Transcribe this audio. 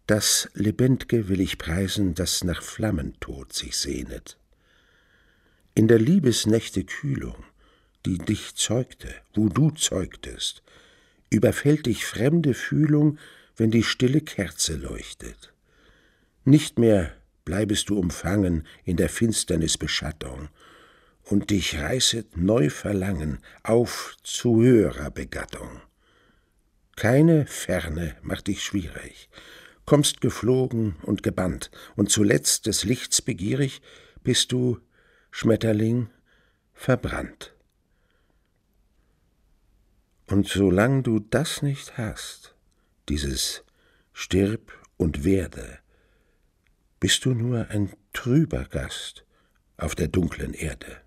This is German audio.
Das Lebend'ge will ich preisen, das nach Flammentod sich sehnet. In der Liebesnächte Kühlung, die dich zeugte, wo du zeugtest, überfällt dich fremde Fühlung, wenn die stille Kerze leuchtet. Nicht mehr bleibest du umfangen in der Finsternis Beschattung, und dich reißet neu Verlangen auf zu höherer Begattung. Keine Ferne macht dich schwierig, kommst geflogen und gebannt, und zuletzt des Lichts begierig bist du, Schmetterling, verbrannt. Und solang du das nicht hast, dieses Stirb und werde, bist du nur ein trüber Gast auf der dunklen Erde.